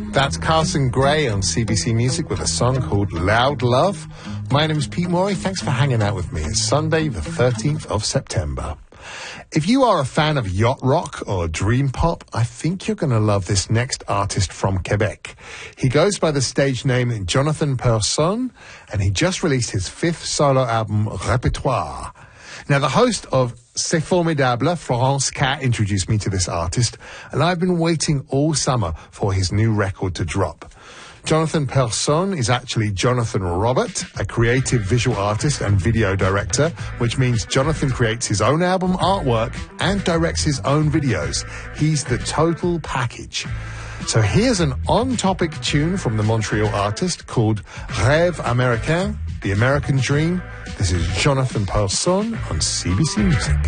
That's Carson Gray on CBC Music with a song called Loud Love. My name is Pete Morey. Thanks for hanging out with me. It's Sunday, the 13th of September. If you are a fan of yacht rock or dream pop, I think you're going to love this next artist from Quebec. He goes by the stage name Jonathan Person, and he just released his 5th solo album, Répertoire. Now, the host of C'est Formidable, Florence Cat, introduced me to this artist, and I've been waiting all summer for his new record to drop. Jonathan Person is actually Jonathan Robert, a creative visual artist and video director, which means Jonathan creates his own album artwork and directs his own videos. He's the total package. So here's an on-topic tune from the Montreal artist called Rêve Américain, The American Dream. This is Jonathan Person on CBC Music.